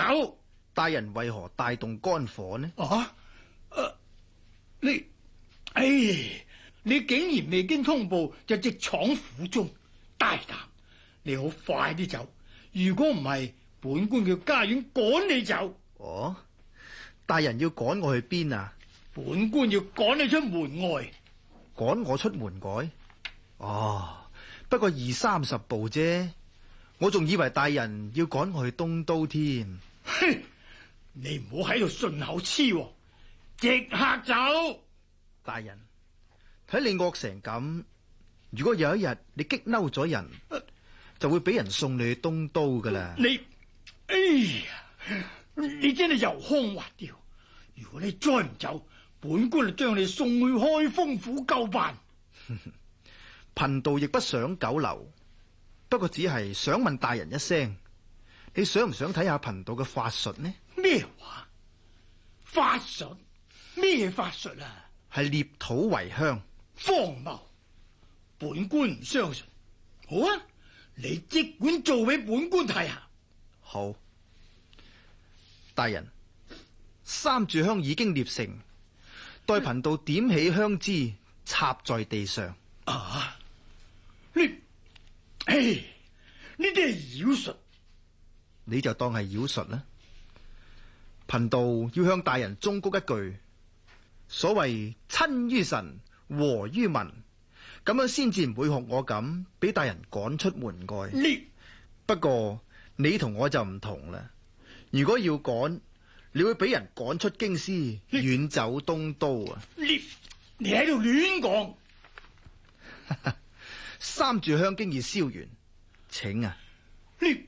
走。 大人為何帶動肝火呢？ 你竟然未經通報就直闖府中，大膽！你好快啲走，如果唔係，本官叫家院趕你走。 哦，大人要趕我去邊啊？ 本官要趕你出門外。 趕我出門外？哦，不過20-30步啫，我仲以為大人要趕我去東都添。 哼，你唔好喺度順口黐，即刻走！ 大人，睇你惡成咁，如果有一日你激嬲咗人，就會俾人送你去東都噶啦。 你真係油腔滑調。如果你再唔走，本官就將你送去開封府究辦。 貧道亦不想久留，不過只係想問大人一聲，你想唔想睇下貧道嘅法術呢？ 咩話？法術？咩法術啊？ 係獵土為香。 荒謬！本官唔相信。好啊，你即管做俾本官睇下。 好，大人，三炷香已經捏成，待貧道點起香枝，插在地上。 啊！呢啲係妖術， 你就當係妖術啦。貧道要向大人忠告一句，所謂親於神，和於民，咁樣先至唔會學我咁俾大人趕出門外。不過你同我就唔同啦，如果要趕，你會俾人趕出京師，遠走東都啊！ 你喺度亂講。 三炷香經已燒完，請啊！